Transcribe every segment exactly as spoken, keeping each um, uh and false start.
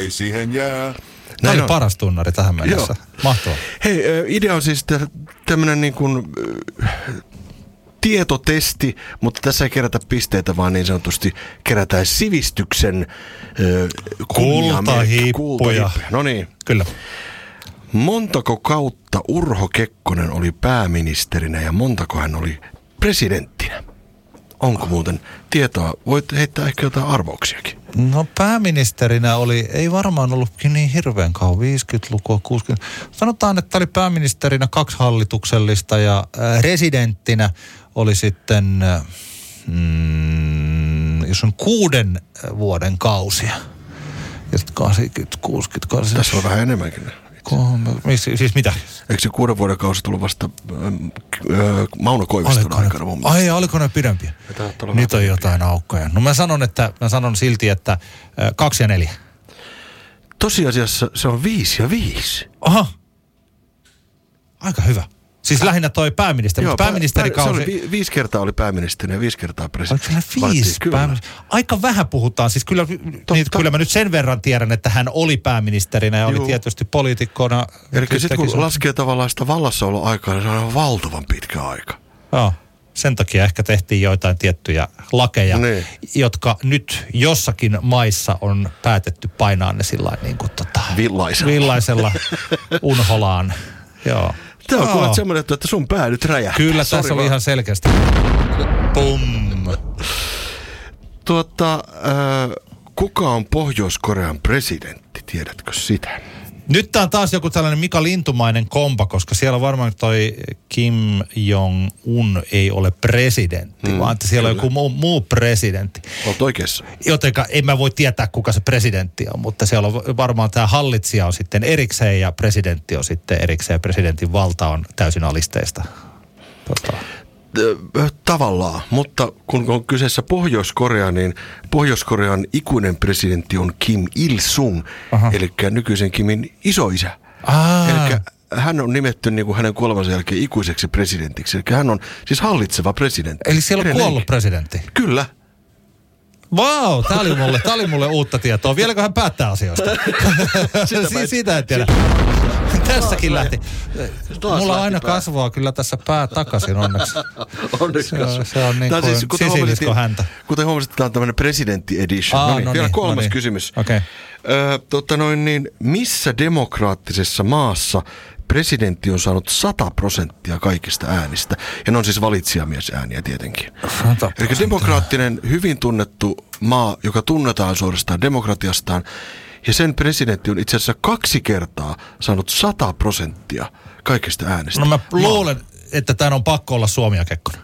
Kai siihen jää. Tämä oli paras tunnari tähän mennessä. Joo. Mahtavaa. Hei, idea on siis tämmöinen niin kuin tietotesti, mutta tässä ei kerätä pisteitä, vaan niin sanotusti kerätään sivistyksen kultahippuja. No niin. Kyllä. Montako kautta Urho Kekkonen oli pääministerinä ja montako hän oli presidenttinä? Onko muuten tietoa? Voit heittää ehkä jotain arvauksiakin. No pääministerinä oli, ei varmaan ollutkin niin hirveän kauan, viisikymmentälukua, kuusikymmentä. Sanotaan, että oli pääministerinä kaksi hallituksellista ja äh, residenttinä oli sitten, äh, mm, jos on kuuden vuoden kausia. Ja sitten kahdeksankymmentä, kuusikymmentä, kahdeksankymmentä. Tässä on vähän enemmänkin. Mis, siis mitä? Eikö se kuuden vuoden kausi tullut vasta äh, äh, Mauno Koiviston aikana mun mielestä? Ai, oliko ne pidempiä? Nyt on jotain aukkoja. No mä sanon, että, mä sanon silti, että äh, kaksi ja neljä. Tosiasiassa se on viisi ja viisi. Aha. Aika hyvä. Siis lähinnä toi pääministeri. Joo, pääministerikausi. Se oli vi, viisi kertaa oli pääministeri ja viisi kertaa presidentti. Oliko siellä viisi pääministeri? Aika vähän puhutaan. Siis kyllä, niin, kyllä mä nyt sen verran tiedän, että hän oli pääministerinä ja Juu. oli tietysti poliitikkona. Eli sitten kun on... laskee tavallaan sitä vallassaoloaikaa, niin se on valtavan pitkä aika. Joo. Sen takia ehkä tehtiin joitain tiettyjä lakeja, niin. jotka nyt jossakin maissa on päätetty painaa ne sillä niin kuin tota, villaisella. villaisella unholaan. Joo. Tämä on oh. kuulet semmoinen, että sun pää nyt räjähtää. Kyllä, Sori tässä oli vaan. ihan selkeästi. Pum. Tuota, äh, kuka on Pohjois-Korean presidentti? Tiedätkö sitä? Nyt tää on taas joku tällainen Mika Lintumainen kompa, koska siellä varmaan toi Kim Jong-un ei ole presidentti, hmm, vaan että siellä kyllä. on joku muu, muu presidentti. Olet oikeassa. Jotenka en mä voi tietää, kuka se presidentti on, mutta siellä on varmaan tämä hallitsija on sitten erikseen ja presidentti on sitten erikseen ja presidentin valta on täysin alisteista. Tota. Tavallaan, mutta kun on kyseessä Pohjois-Korea, niin Pohjois-Korean ikuinen presidentti on Kim Il-sung, eli nykyisen Kimin isoisä. Eli hän on nimetty niin kuin hänen kuolemansa jälkeen ikuiseksi presidentiksi, eli hän on siis hallitseva presidentti. Eli siellä on kuollut presidentti? Kyllä. Vau, wow, tää oli mulle, tää oli mulle uutta tietoa. Vieläkö hän päättää asioista? si- siitä en tiedä. Tässäkin lähti. Mulla aina kasvaa kyllä tässä pää takaisin onneksi. Onneksi se, kasvaa. se on niin kuin siis, sisilisko häntä. Kuten huomasit, tämä on tämmöinen presidentti edition. Aa, no niin, no vielä niin, kolmas no niin. kysymys. Okay. Ö, totta noin niin, missä demokraattisessa maassa presidentti on saanut sata prosenttia kaikista äänistä? Ja ne on siis valitsijamiesääniä tietenkin. Eli demokraattinen, hyvin tunnettu maa, joka tunnetaan suorastaan demokratiastaan, ja sen presidentti on itse asiassa kaksi kertaa saanut sata prosenttia kaikista äänestä. No mä luulen, maa. että tämän on pakko olla Suomi ja Kekkonen.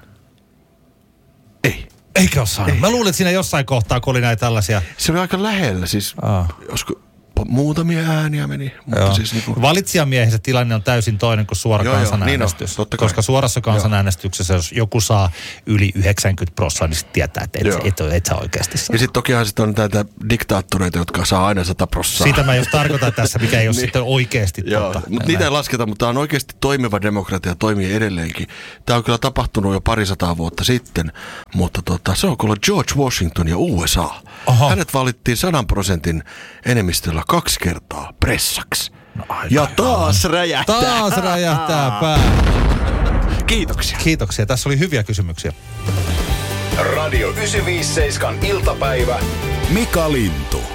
Ei. Eikä ole saanut. Ei. Mä luulen, että siinä jossain kohtaa, kun oli näitä tällaisia. Se oli aika lähellä, siis Aa. olisiko muutamia ääniä meni. Mutta siis niin kuin... Valitsijamiehessä tilanne on täysin toinen kuin suora joo, kansanäänestys. Joo, niin koska suorassa kansanäänestyksessä, jos joku saa yli yhdeksänkymmentä prosenttia, niin sitten tietää, että et, et, et, et sä oikeasti saa. Ja sitten tokihan sit on näitä diktaattoreita, jotka saa aina sata prosenttia. Sitä mä just tarkoitan tässä, mikä ei ole niin. sitten oikeasti joo, totta. Mutta niitä ei lasketa, mutta tämä on oikeasti toimiva demokratia, toimii edelleenkin. Tämä on kyllä tapahtunut jo parisataa vuotta sitten, mutta tota, se on kyllä George Washington ja U S A. Aha. Hänet valittiin sadan prosentin enemmistöllä kaksi kertaa pressaksi. No, ja taas hyvä. räjähtää. Taas räjähtää pää. Kiitoksia. Kiitoksia. Tässä oli hyviä kysymyksiä. Radio yhdeksänsataaviisikymmentäseitsemän iltapäivä. Mika Lintu.